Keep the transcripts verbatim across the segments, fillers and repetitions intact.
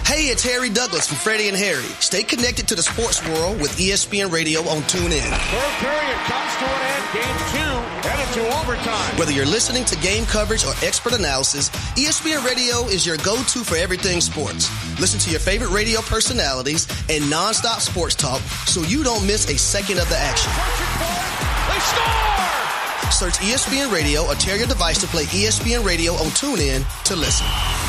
Hey, it's Harry Douglas from Freddie and Harry. Stay connected to the sports world with E S P N Radio on TuneIn. Third period comes to an end. Game two headed to overtime. Whether you're listening to game coverage or expert analysis, E S P N Radio is your go-to for everything sports. Listen to your favorite radio personalities and nonstop sports talk so you don't miss a second of the action. They score! Search E S P N Radio or tear your device to play E S P N Radio on TuneIn to listen.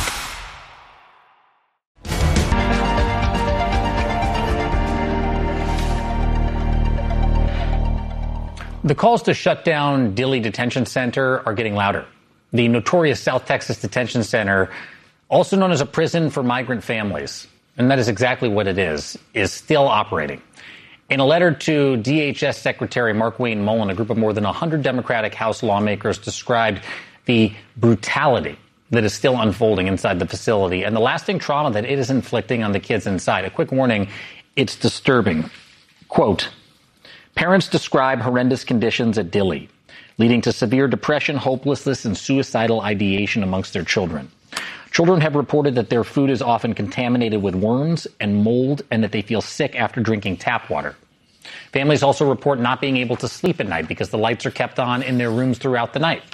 The calls to shut down Dilley Detention Center are getting louder. The notorious South Texas Detention Center, also known as a prison for migrant families, and that is exactly what it is, is still operating. In a letter to D H S Secretary Markwayne Mullin, a group of more than one hundred Democratic House lawmakers described the brutality that is still unfolding inside the facility and the lasting trauma that it is inflicting on the kids inside. A quick warning, it's disturbing. Quote, parents describe horrendous conditions at Dilley, leading to severe depression, hopelessness, and suicidal ideation amongst their children. Children have reported that their food is often contaminated with worms and mold and that they feel sick after drinking tap water. Families also report not being able to sleep at night because the lights are kept on in their rooms throughout the night.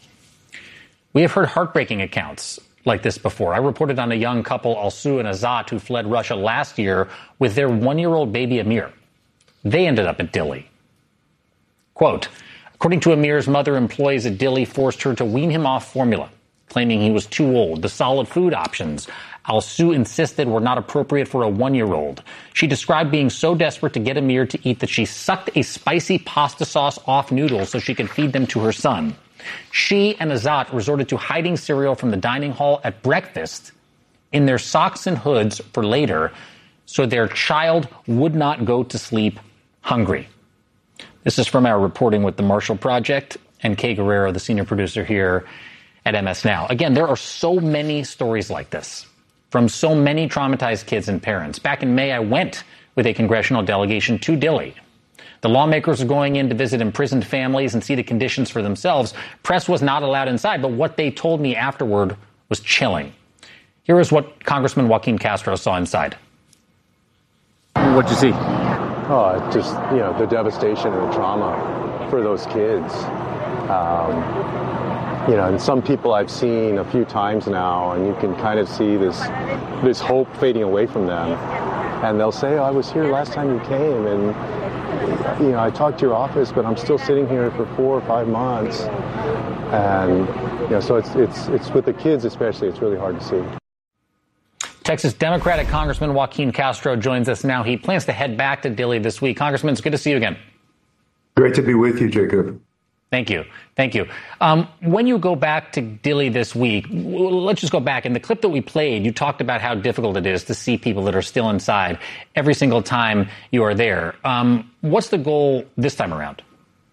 We have heard heartbreaking accounts like this before. I reported on a young couple, Alsu and Azat, who fled Russia last year with their one-year-old baby Amir. They ended up at Dilley. Quote, according to Amir's mother, employees at Dilley forced her to wean him off formula, claiming he was too old. The solid food options Alsu insisted were not appropriate for a one-year-old. She described being so desperate to get Amir to eat that she sucked a spicy pasta sauce off noodles so she could feed them to her son. She and Azat resorted to hiding cereal from the dining hall at breakfast in their socks and hoods for later so their child would not go to sleep hungry. This is from our reporting with the Marshall Project and Kay Guerrero, the senior producer here at M S Now. Again, there are so many stories like this from so many traumatized kids and parents. Back in May, I went with a congressional delegation to Dilley. The lawmakers are going in to visit imprisoned families and see the conditions for themselves. Press was not allowed inside, but what they told me afterward was chilling. Here is what Congressman Joaquin Castro saw inside. What'd you see? Oh, just, you know, the devastation and the trauma for those kids. Um, you know, and some people I've seen a few times now, and you can kind of see this this hope fading away from them. And they'll say, oh, I was here last time you came, and, you know, I talked to your office, but I'm still sitting here for four or five months. And, you know, so it's it's it's with the kids especially, it's really hard to see. Texas Democratic Congressman Joaquin Castro joins us now. He plans to head back to Dilley this week. Congressman, it's good to see you again. Great to be with you, Jacob. Thank you. Thank you. Um, when you go back to Dilley this week, let's just go back. In the clip that we played, you talked about how difficult it is to see people that are still inside every single time you are there. Um, what's the goal this time around?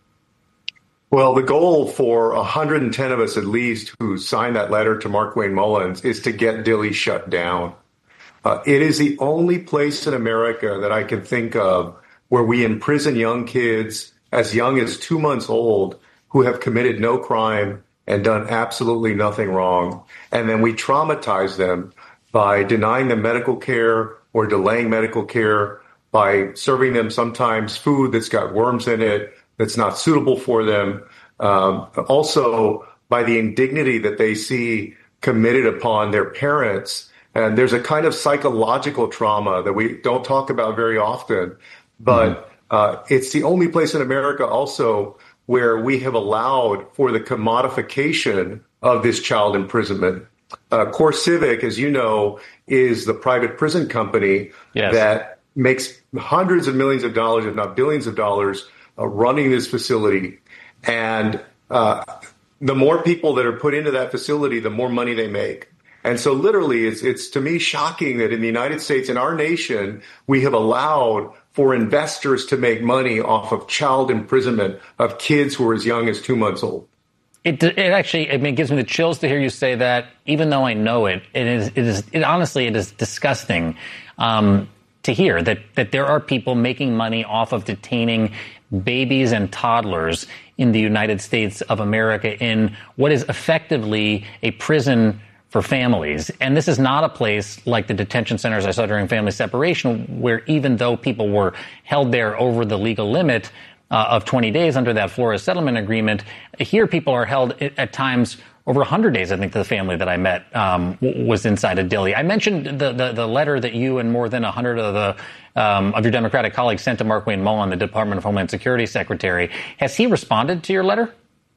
Well, the goal for one hundred ten of us at least who signed that letter to Markwayne Mullins is to get Dilley shut down. Uh, it is the only place in America that I can think of where we imprison young kids as young as two months old who have committed no crime and done absolutely nothing wrong. And then we traumatize them by denying them medical care or delaying medical care, by serving them sometimes food that's got worms in it, that's not suitable for them. Um, also, by the indignity that they see committed upon their parents. And there's a kind of psychological trauma that we don't talk about very often. But mm-hmm. uh, it's the only place in America also where we have allowed for the commodification of this child imprisonment. Uh, CoreCivic, as you know, is the private prison company yes. that makes hundreds of millions of dollars, if not billions of dollars, Uh, running this facility. And uh, the more people that are put into that facility, the more money they make. And so literally, it's, it's to me shocking that in the United States, in our nation, we have allowed for investors to make money off of child imprisonment of kids who are as young as two months old. It, it actually, I mean, it gives me the chills to hear you say that, even though I know it. It is, it is, it honestly, it is disgusting um, to hear that, that there are people making money off of detaining babies and toddlers in the United States of America in what is effectively a prison for families. And this is not a place like the detention centers I saw during family separation, where even though people were held there over the legal limit uh, of twenty days under that Flores settlement agreement, here people are held at times over one hundred days. I think the family that I met um, was inside of Dilley. I mentioned the, the, the letter that you and more than one hundred of the um, of your Democratic colleagues sent to Markwayne Mullin, the Department of Homeland Security Secretary. Has he responded to your letter?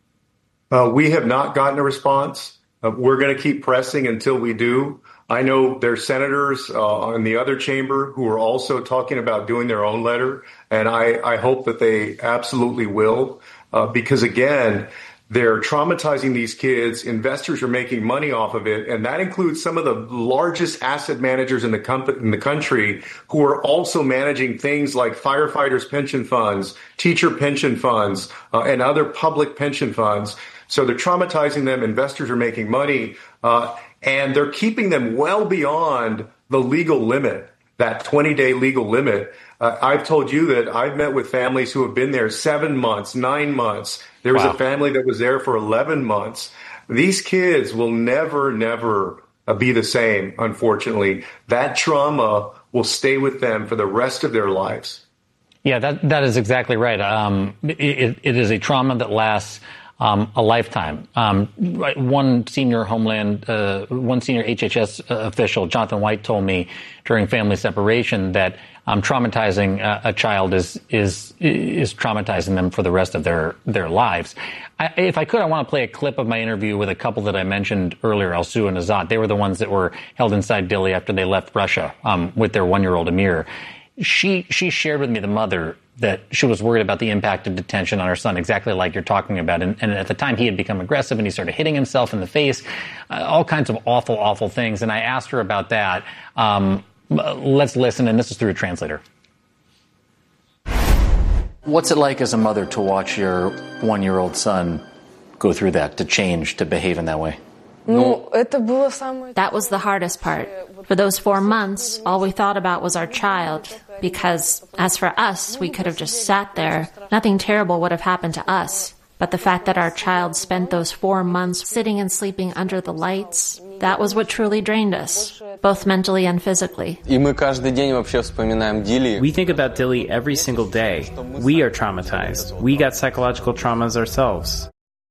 Uh, we have not gotten a response. Uh, we're going to keep pressing until we do. I know there's senators uh, in the other chamber who are also talking about doing their own letter, and I, I hope that they absolutely will, uh, because, again, they're traumatizing these kids. Investors are making money off of it, and that includes some of the largest asset managers in the, com- in the country who are also managing things like firefighters' pension funds, teacher pension funds, uh, and other public pension funds. So they're traumatizing them. Investors are making money, uh, and they're keeping them well beyond the legal limit, that twenty-day legal limit. Uh, I've told you that I've met with families who have been there seven months, nine months. There was wow. a family that was there for eleven months. These kids will never, never uh, be the same, unfortunately. That trauma will stay with them for the rest of their lives. Yeah, that that is exactly right. Um, it, it is a trauma that lasts Um, a lifetime. Um, one senior Homeland, uh, one senior H H S official, Jonathan White, told me during family separation that um, traumatizing uh, a child is is is traumatizing them for the rest of their their lives. I, if I could, I want to play a clip of my interview with a couple that I mentioned earlier, Alsu and Azat. They were the ones that were held inside Dilley after they left Russia um, with their one-year-old Amir. She she shared with me, the mother, that she was worried about the impact of detention on her son, exactly like you're talking about. And, and at the time, he had become aggressive and he started hitting himself in the face, uh, all kinds of awful, awful things. And I asked her about that. Um, let's listen, and this is through a translator. What's it like as a mother to watch your one-year-old son go through that, to change, to behave in that way? That was the hardest part. For those four months, all we thought about was our child, because as for us, we could have just sat there. Nothing terrible would have happened to us. But the fact that our child spent those four months sitting and sleeping under the lights, that was what truly drained us, both mentally and physically. We think about Dilley every single day. We are traumatized. We got psychological traumas ourselves.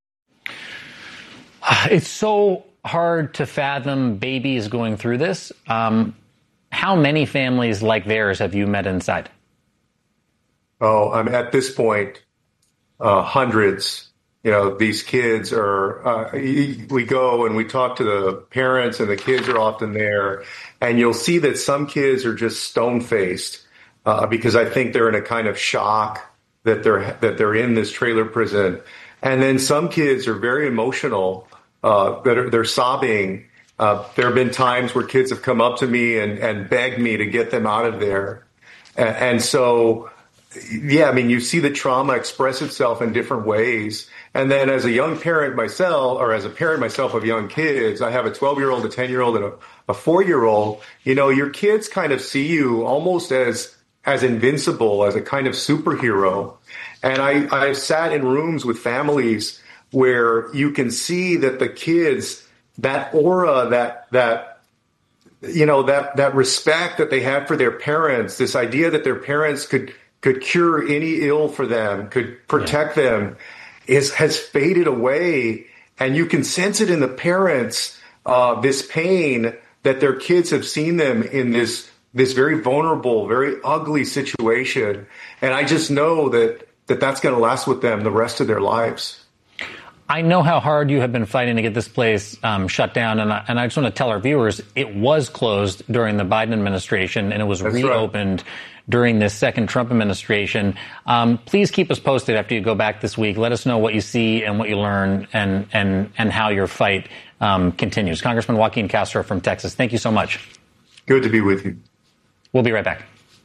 It's so hard to fathom babies going through this. Um, how many families like theirs have you met inside? Oh, I'm at this point, uh, hundreds. You know, these kids are, uh, we go and we talk to the parents, and the kids are often there. And you'll see that some kids are just stone-faced uh, because I think they're in a kind of shock that they're that they're in this trailer prison. And then some kids are very emotional. Uh, that are, they're sobbing. Uh, there have been times where kids have come up to me and, and begged me to get them out of there. And, and so, yeah, I mean, you see the trauma express itself in different ways. And then as a young parent myself, or as a parent myself of young kids, I have a twelve-year-old, a ten-year-old, and a, a four-year-old. You know, your kids kind of see you almost as as invincible, as a kind of superhero. And I, I've sat in rooms with families where you can see that the kids, that aura, that, that, you know, that, that respect that they have for their parents, this idea that their parents could, could cure any ill for them, could protect yeah. them, is, has faded away. And you can sense it in the parents, uh, this pain that their kids have seen them in this, this very vulnerable, very ugly situation. And I just know that, that that's going to last with them the rest of their lives. I know how hard you have been fighting to get this place um, shut down, and I, and I just want to tell our viewers, it was closed during the Biden administration, and it was That's reopened right. during this second Trump administration. Um, please keep us posted after you go back this week. Let us know what you see and what you learn, and and and how your fight um, continues. Congressman Joaquin Castro from Texas, thank you so much. Good to be with you. We'll be right back.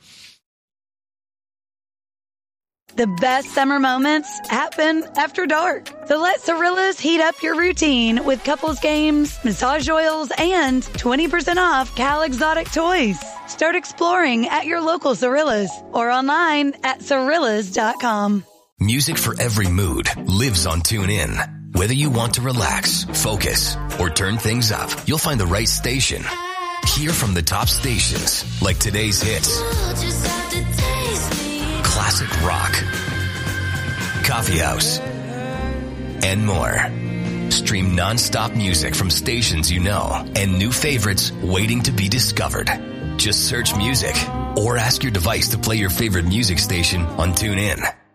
The best summer moments happen after dark. So let Cirillas heat up your routine with couples games, massage oils, and twenty percent off Cal Exotic toys. Start exploring at your local Cirillas or online at Cirillas dot com. Music for every mood lives on TuneIn. Whether you want to relax, focus, or turn things up, you'll find the right station. Hear from the top stations, like today's hits, classic rock, coffee house, and more. Stream non-stop music from stations you know and new favorites waiting to be discovered. Just search music or ask your device to play your favorite music station on TuneIn.